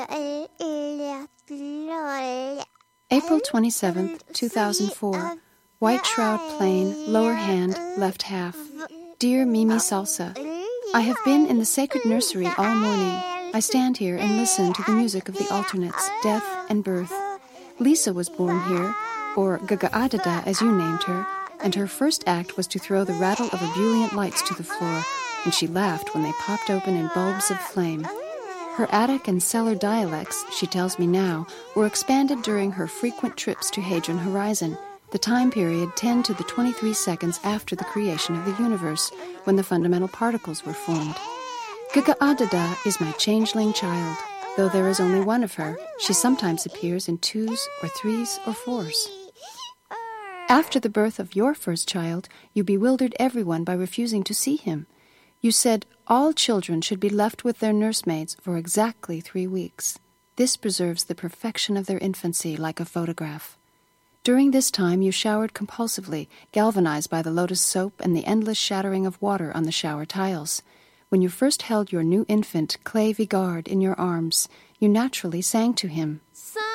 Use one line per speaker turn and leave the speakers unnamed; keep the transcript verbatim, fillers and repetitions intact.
April twenty-seventh, two thousand four. White Shroud Plain, lower hand, left half. Dear Mimi Salsa, I have been in the sacred nursery all morning. I stand here and listen to the music of the alternates, death and birth. Lisa was born here, or Gagaadada as you named her, and her first act was to throw the rattle of ebullient lights to the floor, and she laughed when they popped open in bulbs of flame. Her attic and cellar dialects, she tells me now, were expanded during her frequent trips to Hadron Horizon, the time period ten to the twenty-three seconds after the creation of the universe, when the fundamental particles were formed. Gagaadada is my changeling child. Though there is only one of her, she sometimes appears in twos or threes or fours. After the birth of your first child, you bewildered everyone by refusing to see him. You said all children should be left with their nursemaids for exactly three weeks. This preserves the perfection of their infancy like a photograph. During this time, you showered compulsively, galvanized by the lotus soap and the endless shattering of water on the shower tiles. When you first held your new infant, Clay Vigard, in your arms, you naturally sang to him.